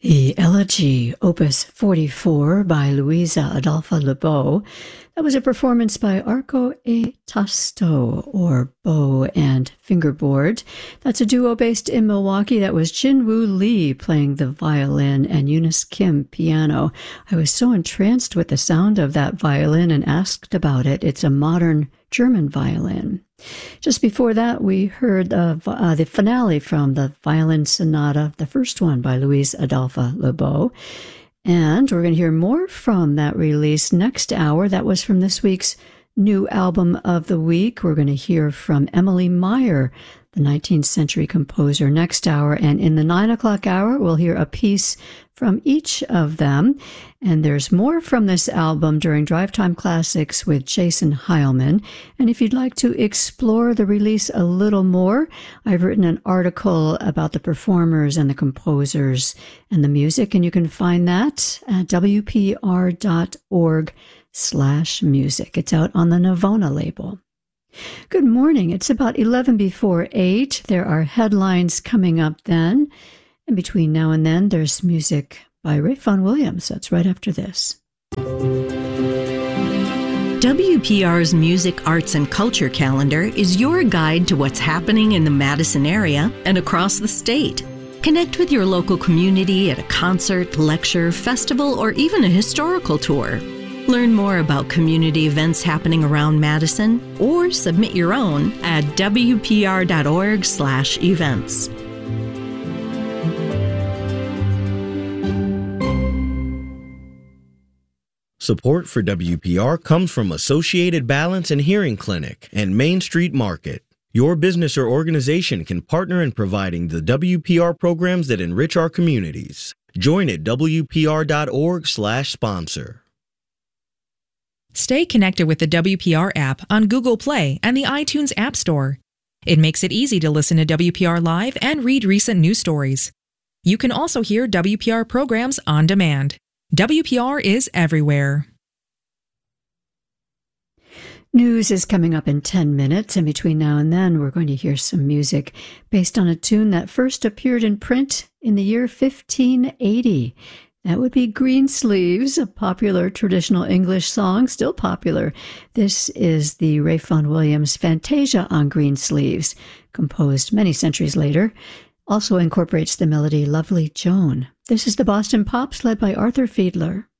The Elegy, Opus 44 by Luisa Adolpha Lebeau. That was a performance by Arco e Tasto, or bow and fingerboard. That's a duo based in Milwaukee. That was Jinwoo Lee playing the violin and Eunice Kim piano. I was so entranced with the sound of that violin and asked about it. It's a modern German violin. Just before that, we heard the finale from the Violin Sonata, the first one by Luisa Adolpha Lebeau. And we're going to hear more from that release next hour. That was from this week's new album of the week. We're going to hear from Emily Meyer, the 19th century composer, next hour. And in the 9 o'clock hour, we'll hear a piece from each of them. And there's more from this album during Drive Time Classics with Jason Heilman. And if you'd like to explore the release a little more, I've written an article about the performers and the composers and the music, and you can find that at wpr.org/music. It's out on the Navona label. Good morning. It's about 11 before 8. There are headlines coming up then. And between now and then, there's music by Ray Vaughan Williams. That's right after this. WPR's Music, Arts, and Culture calendar is your guide to what's happening in the Madison area and across the state. Connect with your local community at a concert, lecture, festival, or even a historical tour. Learn more about community events happening around Madison or submit your own at wpr.org/events. Support for WPR comes from Associated Balance and Hearing Clinic and Main Street Market. Your business or organization can partner in providing the WPR programs that enrich our communities. Join at wpr.org/sponsor. Stay connected with the WPR app on Google Play and the iTunes App Store. It makes it easy to listen to WPR Live and read recent news stories. You can also hear WPR programs on demand. WPR is everywhere. News is coming up in 10 minutes, and between now and then, we're going to hear some music based on a tune that first appeared in print in the year 1580. That would be Greensleeves, a popular traditional English song, still popular. This is the Ray Vaughan Williams Fantasia on Greensleeves, composed many centuries later. Also incorporates the melody Lovely Joan. This is the Boston Pops led by Arthur Fiedler.